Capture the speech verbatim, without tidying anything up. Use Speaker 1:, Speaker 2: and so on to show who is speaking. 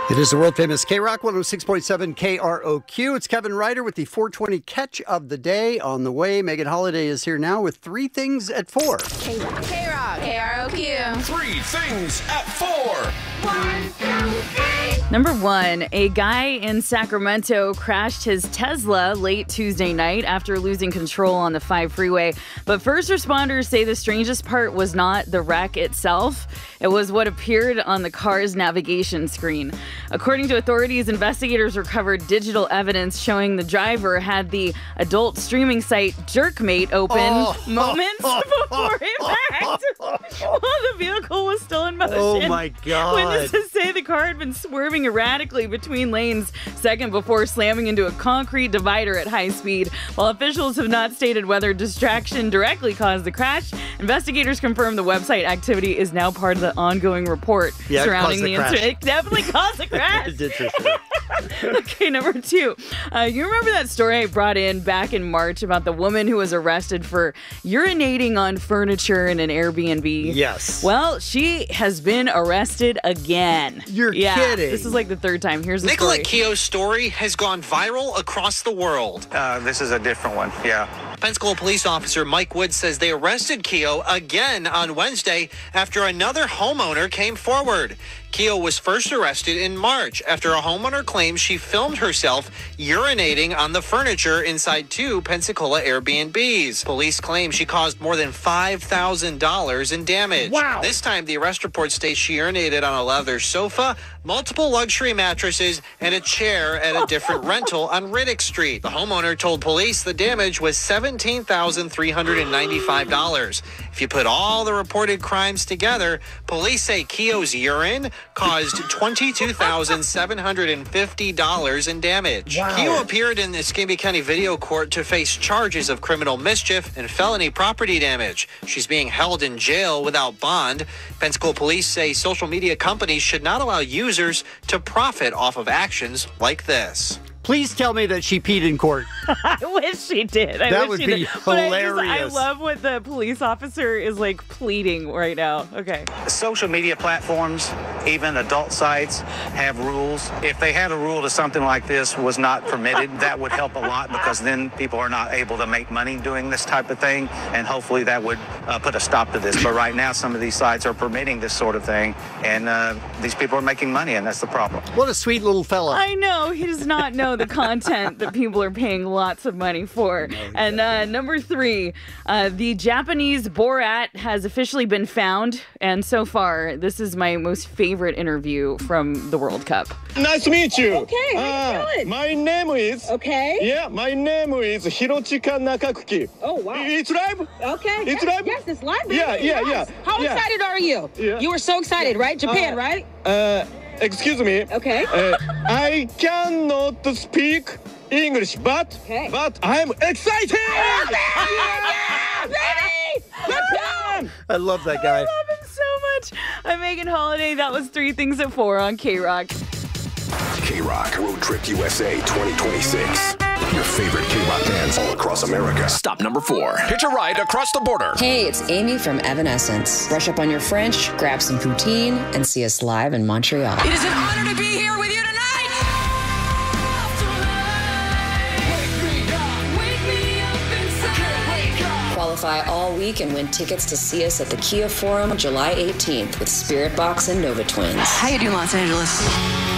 Speaker 1: It is the world-famous K-Rock one oh six point seven K R O Q. It's Kevin Ryder with the four twenty catch of the day on the way. Megan Holiday is here now with three things at four.
Speaker 2: K-Rock. K-Rock. K R O Q.
Speaker 3: Three things at four.
Speaker 2: One, two, three.
Speaker 4: Number one, a guy in Sacramento crashed his Tesla late Tuesday night after losing control on the five freeway. But first responders say the strangest part was not the wreck itself. It was what appeared on the car's navigation screen. According to authorities, investigators recovered digital evidence showing the driver had the adult streaming site Jerkmate open
Speaker 1: Oh.
Speaker 4: moments before impact while the vehicle was still in motion.
Speaker 1: Oh, my God.
Speaker 4: Witnesses say the car had been swerving erratically between lanes second before slamming into a concrete divider at high speed. While officials have not stated whether distraction directly caused the crash, investigators confirm the website activity is now part of the ongoing report
Speaker 1: Yeah, it
Speaker 4: surrounding
Speaker 1: caused
Speaker 4: the
Speaker 1: the crash.
Speaker 4: incident. It definitely caused the crash.
Speaker 1: It did for sure.
Speaker 4: Okay, number two. Uh, you remember that story I brought in back in March about the woman who was arrested for urinating on furniture in an Airbnb?
Speaker 1: Yes.
Speaker 4: Well, she has been arrested again.
Speaker 1: You're
Speaker 4: yeah,
Speaker 1: kidding.
Speaker 4: This is like the third time. Here's the
Speaker 5: Nicola
Speaker 4: story.
Speaker 5: Keogh's story has gone viral across the world.
Speaker 6: Uh, this is a different one, yeah.
Speaker 5: Pensacola police officer Mike Woods says they arrested Keogh again on Wednesday after another homeowner came forward. Keogh was first arrested in March after a homeowner claims she filmed herself urinating on the furniture inside two Pensacola Airbnbs. Police claim she caused more than five thousand dollars in damage.
Speaker 1: Wow.
Speaker 5: This time, the arrest report states she urinated on a leather sofa, multiple luxury mattresses, and a chair at a different rental on Riddick Street. The homeowner told police the damage was seventeen thousand three hundred ninety-five dollars. If you put all the reported crimes together, police say Keogh's urine caused twenty-two thousand seven hundred fifty dollars in damage.
Speaker 1: Wow.
Speaker 5: Keogh appeared in the Escambia County Video Court to face charges of criminal mischief and felony property damage. She's being held in jail without bond. Pensacola police say social media companies should not allow users to profit off of actions like this.
Speaker 1: Please tell me that she peed in court.
Speaker 4: I wish she did. I
Speaker 1: That
Speaker 4: wish
Speaker 1: would
Speaker 4: she
Speaker 1: be
Speaker 4: did. But I, just, I
Speaker 1: hilarious.
Speaker 4: love what the police officer is like pleading right now. Okay.
Speaker 6: Social media platforms, even adult sites, have rules. If they had a rule to something like this was not permitted, that would help a lot because then people are not able to make money doing this type of thing, and hopefully that would uh, put a stop to this. But right now, some of these sites are permitting this sort of thing, and uh, these people are making money, and that's the problem.
Speaker 1: What a sweet little fella.
Speaker 4: I know. He does not know the content that people are paying lots of money for. And uh, number three, uh, the Japanese Borat has officially been found. And so far, this is my most favorite interview from the World Cup.
Speaker 7: Nice to meet you.
Speaker 2: Okay, how you
Speaker 7: Ah,
Speaker 2: doing?
Speaker 7: my name is.
Speaker 2: Okay.
Speaker 7: Yeah, my name is Hirochika Nakakuki.
Speaker 2: Oh, wow.
Speaker 7: It's live?
Speaker 2: Okay.
Speaker 7: It's
Speaker 2: yes,
Speaker 7: live?
Speaker 2: Yes, it's live, baby.
Speaker 7: Yeah, yeah,
Speaker 2: Yes.
Speaker 7: yeah.
Speaker 2: How
Speaker 7: Yeah.
Speaker 2: excited are you?
Speaker 7: Yeah.
Speaker 2: You were so excited, right? Japan,
Speaker 7: Uh,
Speaker 2: right?
Speaker 7: Uh, excuse me.
Speaker 2: Okay.
Speaker 7: Uh, I cannot speak English, but
Speaker 2: Okay.
Speaker 7: but I'm excited.
Speaker 2: Yeah, baby! Japan!
Speaker 1: I love that guy.
Speaker 4: I love him so much. I'm Megan Holiday. That was Three Things at Four on K-Rock.
Speaker 3: K-Rock Road Trip U S A twenty twenty-six. Your favorite K-Rock bands all across America. Stop number four. Hitch a ride across the border.
Speaker 8: Hey, it's Amy from Evanescence. Brush up on your French, grab some poutine, and see us live in Montreal.
Speaker 9: It is an honor to be here with you tonight.
Speaker 8: Qualify all week and win tickets to see us at the Kia Forum July eighteenth with Spirit Box and Nova Twins.
Speaker 9: How you doing, Los Angeles?